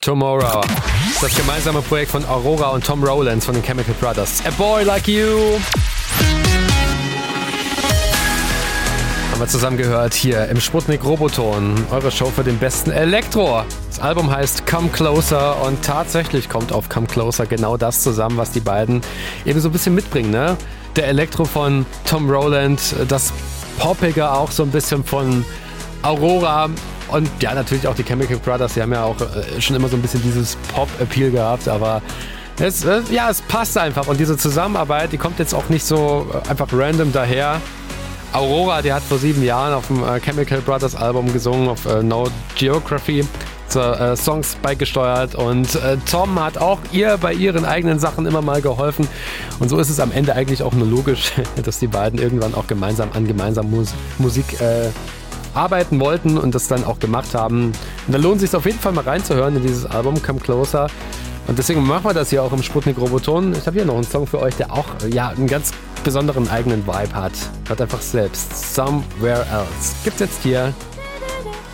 Tomorrow. Das gemeinsame Projekt von Aurora und Tom Rowlands von den Chemical Brothers. A Boy Like You. Haben wir zusammen gehört hier im Sputnik Roboton. Eure Show für den besten Elektro. Das Album heißt Come Closer und tatsächlich kommt auf Come Closer genau das zusammen, was die beiden eben so ein bisschen mitbringen, ne? Der Elektro von Tom Rowland, das Poppige auch so ein bisschen von Aurora und ja, natürlich auch die Chemical Brothers, die haben ja auch schon immer so ein bisschen dieses Pop-Appeal gehabt, aber es passt einfach und diese Zusammenarbeit, die kommt jetzt auch nicht so einfach random daher. Aurora, die hat vor 7 Jahren auf dem Chemical Brothers Album gesungen, auf No Geography, Songs beigesteuert und Tom hat auch ihr bei ihren eigenen Sachen immer mal geholfen und so ist es am Ende eigentlich auch nur logisch, dass die beiden irgendwann auch gemeinsam an Musik arbeiten wollten und das dann auch gemacht haben. Und da lohnt es sich auf jeden Fall mal reinzuhören in dieses Album Come Closer und deswegen machen wir das hier auch im Sputnik Roboton. Ich habe hier noch einen Song für euch, der auch einen ganz besonderen eigenen Vibe hat. Hört einfach selbst. Somewhere Else. Gibt's jetzt hier